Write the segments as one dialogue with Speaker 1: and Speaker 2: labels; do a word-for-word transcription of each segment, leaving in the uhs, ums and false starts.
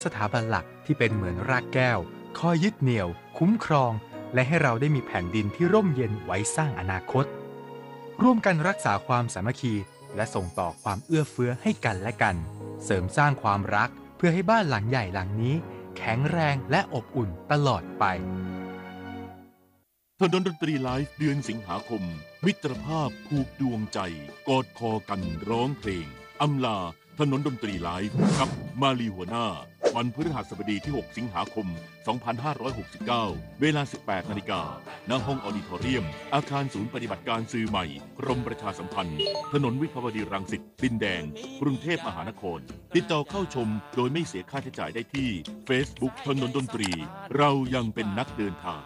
Speaker 1: สถาบันหลักที่เป็นเหมือนรากแก้วคอยยึดเหนี่ยวคุ้มครองและให้เราได้มีแผ่นดินที่ร่มเย็นไว้สร้างอนาคตร่วมกันรักษาความสามัคคีและส่งต่อความเอื้อเฟื้อให้กันและกันเสริมสร้างความรักเพื่อให้บ้านหลังใหญ่หลังนี้แข็งแรงและอบอุ่นตลอดไป
Speaker 2: ถนนดนตรีไลฟ์เดือนสิงหาคมมิตรภาพผูกดวงใจกอดคอกันร้องเพลงอำลาถนนดนตรีไลฟ์กับมาลีหัวหน้าวันพฤหัสบดีที่หกสิงหาคมสองพันห้าร้อยหกสิบเก้าเวลา สิบแปดนาฬิกา ณ ห้องออดิทอเรียมอาคารศูนย์ปฏิบัติการสื่อใหม่กรมประชาสัมพันธ์ถนนวิภาวดีรังสิตดินแดงกรุงเทพมหานครติดต่อเข้าชมโดยไม่เสียค่าใช้จ่ายได้ที่ Facebook ถนนดนตรีเรายังเป็นนักเดินทาง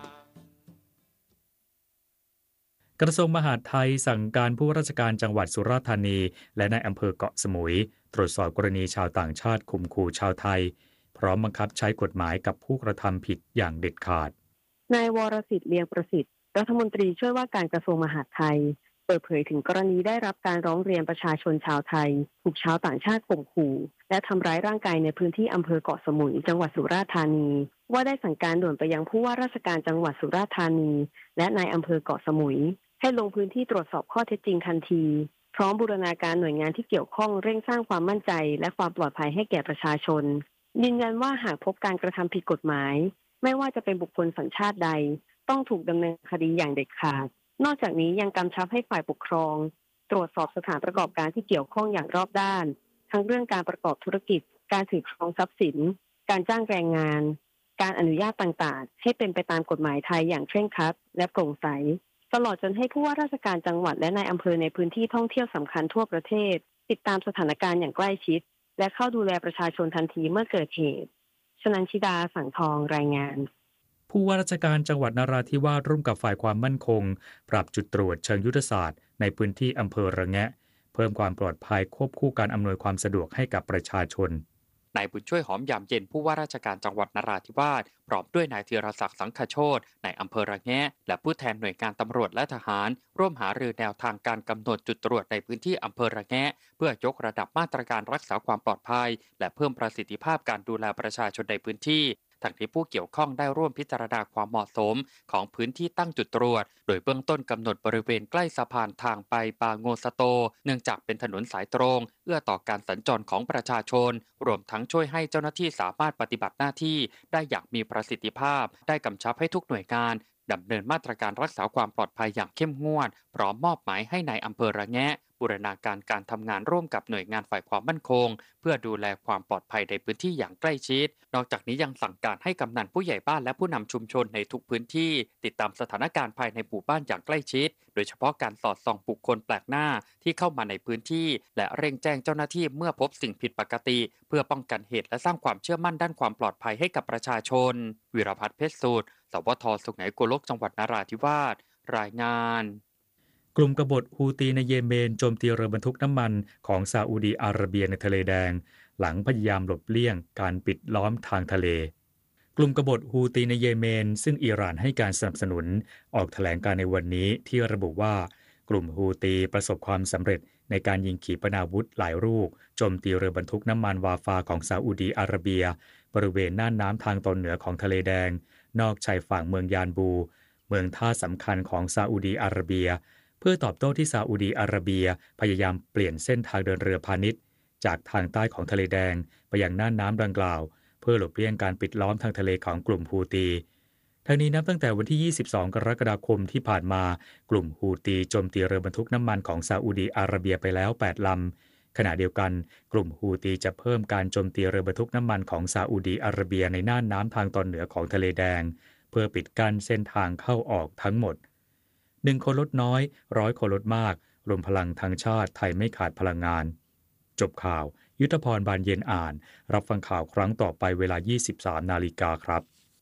Speaker 3: กระทรวงมหาดไทยสั่งการผู้ว่าราชการจังหวัดสุราษฎร์ธานีและนายอำเภอเกาะสมุยตรวจสอบกรณีชาวต่างชาติข่มขู่ชาวไทยพร้อมบังคับใช้กฎหมายกับผู้กระทำผิดอย่างเด็ดขาด
Speaker 4: นายวรสิทธิ์เลียงประสิทธิ์รัฐมนตรีช่วยว่าการกระทรวงมหาดไทยเปิดเผยถึงกรณีได้รับการร้องเรียนประชาชนชาวไทยถูกชาวต่างชาติข่มขู่และทำร้ายร่างกายในพื้นที่อำเภอเกาะสมุยจังหวัดสุราษฎร์ธานีว่าได้สั่งการด่วนไปยังผู้ว่าราชการจังหวัดสุราษฎร์ธานีและนายอำเภอเกาะสมุยให้ลงพื้นที่ตรวจสอบข้อเท็จจริงทันทีพร้อมบูรณาการหน่วยงานที่เกี่ยวข้องเร่งสร้างความมั่นใจและความปลอดภัยให้แก่ประชาชนยืนยันว่าหากพบการกระทำผิดกฎหมายไม่ว่าจะเป็นบุคคลสัญชาติใดต้องถูกดำเนินคดีอย่างเด็ดขาดนอกจากนี้ยังกำชับให้ฝ่ายปกครองตรวจสอบสถานประกอบการที่เกี่ยวข้องอย่างรอบด้านทั้งเรื่องการประกอบธุรกิจการถือครองทรัพย์สินการจ้างแรงงานการอนุญาตต่างๆให้เป็นไปตามกฎหมายไทยอย่างเคร่งครัดและโปร่งใสตลอดจนให้ผู้ว่าราชการจังหวัดและนายอำเภอในพื้นที่ท่องเที่ยวสำคัญทั่วประเทศติดตามสถานการณ์อย่างใกล้ชิดและเข้าดูแลประชาชนทันทีเมื่อเกิดเหตุชนันชิดาสังทองรายงาน
Speaker 3: ผู้ว่าราชการจังหวัดนราธิวาสร่วมกับฝ่ายความมั่นคงปรับจุดตรวจเชิงยุทธศาสตร์ในพื้นที่อำเภอระแงะเพิ่มความปลอดภัยควบคู่การอำนวยความสะดวกให้กับประชาชน
Speaker 5: นายบุญช่วยหอมยามเย็นผู้ว่าราชการจังหวัดนราธิวาสพร้อมด้วยนายธีรศักดิ์สังขโชติในอำเภอระแงะและผู้แทนหน่วยงานตำรวจและทหารร่วมหารือแนวทางการกำหนดจุดตรวจในพื้นที่อำเภอระแงะเพื่อยกระดับมาตรการรักษาความปลอดภัยและเพิ่มประสิทธิภาพการดูแลประชาชนในพื้นที่ทั้งที่ผู้เกี่ยวข้องได้ร่วมพิจารณาความเหมาะสมของพื้นที่ตั้งจุดตรวจโดยเบื้องต้นกำหนดบริเวณใกล้สะพานทางไปปาโงสโตเนื่องจากเป็นถนนสายตรงเอื้อต่อการสัญจรของประชาชนรวมทั้งช่วยให้เจ้าหน้าที่สามารถปฏิบัติหน้าที่ได้อย่างมีประสิทธิภาพได้กำชับให้ทุกหน่วยงานดำเนินมาตรการรักษาความปลอดภัยอย่างเข้มงวดพร้อมมอบหมายให้ในอำเภอระแงะบูรณาการการทำงานร่วมกับหน่วยงานฝ่ายความมั่นคงเพื่อดูแลความปลอดภัยในพื้นที่อย่างใกล้ชิดนอกจากนี้ยังสั่งการให้กำนันผู้ใหญ่บ้านและผู้นำชุมชนในทุกพื้นที่ติดตามสถานการณ์ภายในหมู่บ้านอย่างใกล้ชิดโดยเฉพาะการสอดส่องบุคคลแปลกหน้าที่เข้ามาในพื้นที่และเร่งแจ้งเจ้าหน้าที่เมื่อพบสิ่งผิดปกติเพื่อป้องกันเหตุและสร้างความเชื่อมั่นด้านความปลอดภัยให้กับประชาชนวิรพัฒน์เพชรสูตรสวทสุขไหนโกลกจังหวัดนราธิวาสรายงาน
Speaker 3: กลุ่มกบฏฮูตีในเยเมนโจมตีเรือบรรทุกน้ำมันของซาอุดีอาระเบียในทะเลแดงหลังพยายามหลบเลี่ยงการปิดล้อมทางทะเลกลุ่มกบฏฮูตีในเยเมนซึ่งอิหร่านให้การสนับสนุนออกแถลงการในวันนี้ที่ระบุว่ากลุ่มฮูตีประสบความสำเร็จในการยิงขีปนาวุธหลายลูกโจมตีเรือบรรทุกน้ำมันวาฟาของซาอุดีอาระเบียบริเวณน่านน้ำทางตอนเหนือของทะเลแดงนอกชายฝั่งเมืองยานบูเมืองท่าสำคัญของซาอุดีอาระเบียเพื่อตอบโต้ที่ซาอุดีอาระเบียพยายามเปลี่ยนเส้นทางเดินเรือพาณิชย์จากทางใต้ของทะเลแดงไปยังน่านน้ำดังกล่าวเพื่อหลบเลี่ยงการปิดล้อมทางทะเลของกลุ่มฮูตีทั้งนี้นับตั้งแต่วันที่ยี่สิบสองกรกฎาคมที่ผ่านมากลุ่มฮูตีโจมตีเรือบรรทุกน้ำมันของซาอุดีอาระเบียไปแล้วแปดลำขณะเดียวกันกลุ่มฮูตีจะเพิ่มการโจมตีเรือบรรทุกน้ำมันของซาอุดีอาระเบียในน่านน้ำทางตอนเหนือของทะเลแดงเพื่อปิดกั้นเส้นทางเข้าออกทั้งหมดหนึ่งคนลดน้อยร้อยคนลดมากรวมพลังทางชาติไทยไม่ขาดพลังงานจบข่าวยุทธพรบานเย็นอ่านรับฟังข่าวครั้งต่อไปเวลา ยี่สิบสามนาฬิกาครับ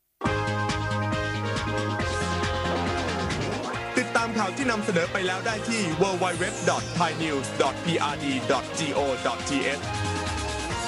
Speaker 6: ติดตามข่าวที่นำเสนอไปแล้วได้ที่ ดับเบิลยู ดับเบิลยู ดับเบิลยู ดอท ไทยนิวส์ ดอท พี อาร์ ดี ดอท โก ดอท ที เอช